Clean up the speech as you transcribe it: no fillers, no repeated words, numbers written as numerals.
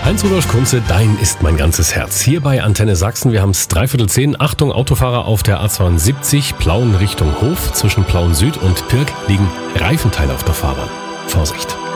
Heinz-Rudolf Kunze, dein ist mein ganzes Herz. Hier bei Antenne Sachsen, wir haben es 9:45. Achtung, Autofahrer auf der A72, Plauen Richtung Hof. Zwischen Plauen Süd und Pirk liegen Reifenteile auf der Fahrbahn. Vorsicht!